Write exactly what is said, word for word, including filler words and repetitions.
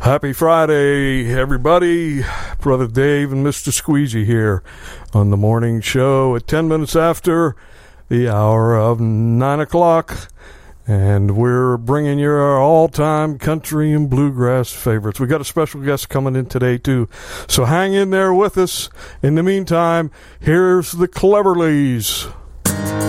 Happy Friday, everybody. Brother Dave and Mister Squeegee here on the morning show at ten minutes after the hour of nine o'clock. And we're bringing you our all-time country and bluegrass favorites. We got a special guest coming in today, too. So hang in there with us. In the meantime, here's the Cleverleys.